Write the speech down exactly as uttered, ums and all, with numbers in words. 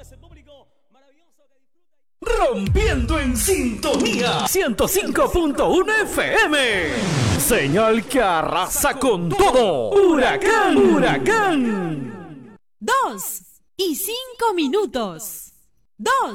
Rompiendo en sintonía ciento cinco punto uno F M. Señal que arrasa con todo. Huracán, huracán. Dos y cinco minutos. Dos.